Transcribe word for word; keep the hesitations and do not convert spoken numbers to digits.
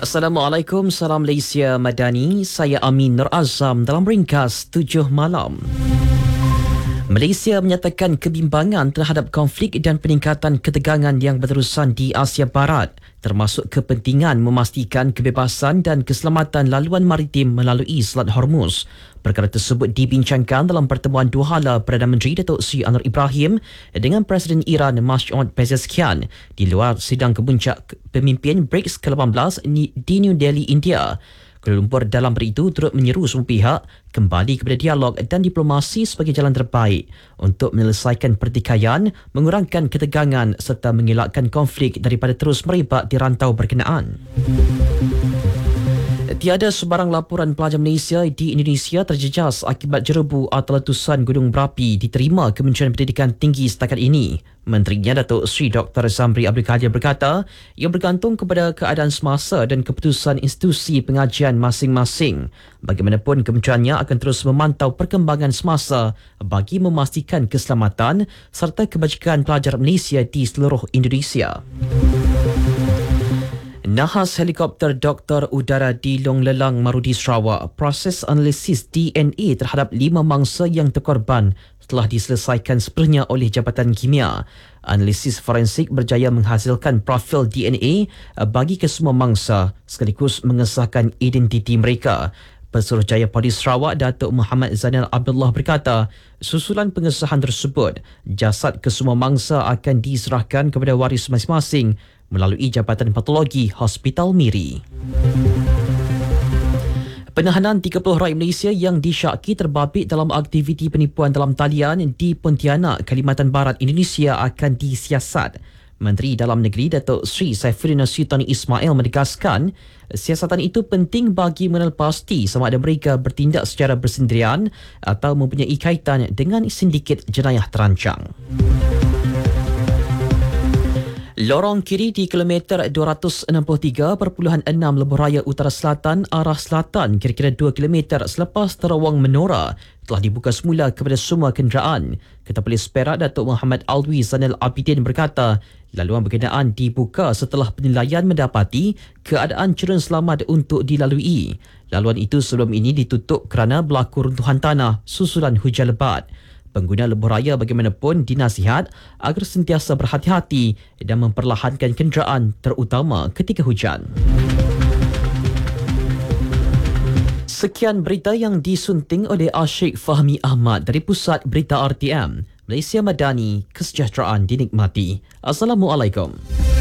Assalamualaikum, salam Malaysia Madani. Saya Amin Nur Azam dalam ringkas tujuh malam. Malaysia menyatakan kebimbangan terhadap konflik dan peningkatan ketegangan yang berterusan di Asia Barat, termasuk kepentingan memastikan kebebasan dan keselamatan laluan maritim melalui Selat Hormuz. Perkara tersebut dibincangkan dalam pertemuan dua hala Perdana Menteri Datuk Seri Anwar Ibrahim dengan Presiden Iran Masoud Pezeshkian di luar sidang kepuncak pemimpin BRICS ke lapan belas di New Delhi, India. Kuala Lumpur dalam beritu turut menyeru semua pihak kembali kepada dialog dan diplomasi sebagai jalan terbaik untuk menyelesaikan pertikaian, mengurangkan ketegangan serta mengelakkan konflik daripada terus merebak di rantau berkenaan. Tiada sebarang laporan pelajar Malaysia di Indonesia terjejas akibat jerebu atau letusan gunung berapi diterima Kementerian Pendidikan Tinggi setakat ini. Menterinya Datuk Seri Doktor Zamri Abdul Kadir berkata, ia bergantung kepada keadaan semasa dan keputusan institusi pengajian masing-masing. Bagaimanapun, kementeriannya akan terus memantau perkembangan semasa bagi memastikan keselamatan serta kebajikan pelajar Malaysia di seluruh Indonesia. Nahas helikopter Doktor Udara di Long Lelang Marudi Sarawak, proses analisis D N A terhadap lima mangsa yang terkorban telah diselesaikan sepenuhnya oleh Jabatan Kimia. Analisis forensik berjaya menghasilkan profil D N A bagi kesemua mangsa sekaligus mengesahkan identiti mereka. Pesuruhjaya Polis Sarawak Datuk Muhammad Zainal Abdullah berkata, susulan pengesahan tersebut, jasad kesemua mangsa akan diserahkan kepada waris masing-masing melalui Jabatan Patologi Hospital Miri. Penahanan tiga puluh rakyat Malaysia yang disyaki terbabit dalam aktiviti penipuan dalam talian di Pontianak, Kalimantan Barat, Indonesia akan disiasat. Menteri Dalam Negeri Datuk Seri Saifuddin Sultan Ismail menegaskan, siasatan itu penting bagi mengenal pasti sama ada mereka bertindak secara bersendirian atau mempunyai kaitan dengan sindiket jenayah terancang. Lorong kiri di kilometer dua ratus enam puluh tiga perpuluhan enam Lebuh Raya Utara Selatan arah selatan kira-kira dua kilometer selepas terowong menora telah dibuka semula kepada semua kenderaan. Ketua Polis Perak Datuk Muhammad Alwi Zainal Abidin berkata, laluan berkenaan dibuka setelah penilaian mendapati keadaan cerun selamat untuk dilalui. Laluan itu sebelum ini ditutup kerana berlaku runtuhan tanah susulan hujan lebat. Pengguna lebuh raya bagaimanapun dinasihat agar sentiasa berhati-hati dan memperlahankan kenderaan terutama ketika hujan. Sekian berita yang disunting oleh Asyik Fahmi Ahmad dari Pusat Berita R T M. Malaysia Madani, kesejahteraan dinikmati. Assalamualaikum.